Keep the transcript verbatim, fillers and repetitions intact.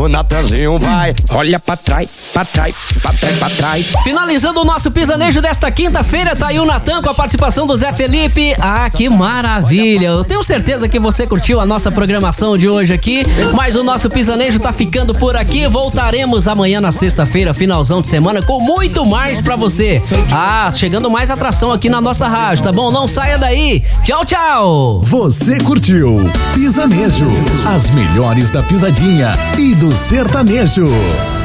o Natanzinho vai. Olha pra trás, pra trás, pra trás, pra trás. Finalizando o nosso pisanejo desta quinta-feira, tá aí o Natan com a participação do Zé Felipe. Ah, que maravilha! Eu tenho certeza que você curtiu a nossa programação de hoje aqui, mas o nosso pisanejo tá ficando por aqui. Voltaremos amanhã na sexta-feira, finalzão de semana, com muito mais pra você. Ah, chegando mais atração aqui na nossa rádio, tá bom? Não saia daí. Tchau, tchau! Você curtiu Pisanejo, as melhores da pisadinha e do sertanejo.